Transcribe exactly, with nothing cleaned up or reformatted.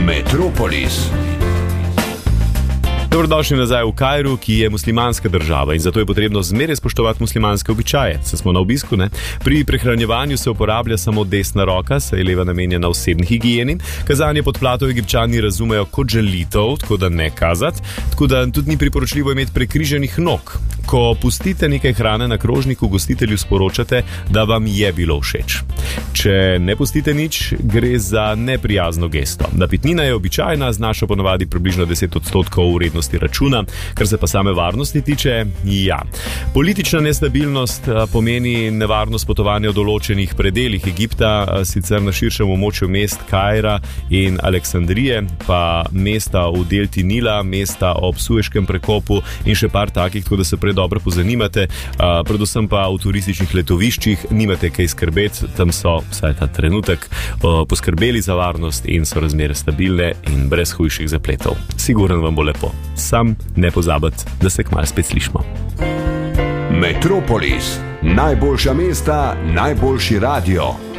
Metropolis. Dobrodošli nazaj v Kairu, ki je muslimanska država in zato je potrebno zmeraj spoštovati muslimanske običaje. Se smo na obisku, ne? Pri prehranjevanju se uporablja samo desna roka, saj je leva namenjena osebni higieni. Kazanje podplatov Egipčani razumejo kot želitev, tako da ne kazati, tako da tudi ni priporočljivo imeti prekriženih nog. Ko pustite nekaj hrane na krožniku, gostitelju sporočate, da vam je bilo všeč. Če ne pustite nič, gre za neprijazno gesto. Napitnina je običajna, znaša ponavadi približno deset odstotkov vrednosti računa, kar se pa same varnosti tiče, ja. Politična nestabilnost pomeni nevarnost potovanja v določenih predelih Egipta, sicer na širšem območju mest Kaira in Aleksandrije, pa mesta v delti Nila, mesta ob Sueškem prekopu in še par takih, tako da se pred dobro pozanimate, predvsem pa v turističnih letoviščih nimate kaj skrbeti, tam so vsaj ta trenutek poskrbeli za varnost in so razmere stabilne in brez hujših zapletov. Siguren vam bo lepo. Sam ne pozabite, da se kmalu spet slišimo. Metropolis, najboljša mesta, najboljši radio.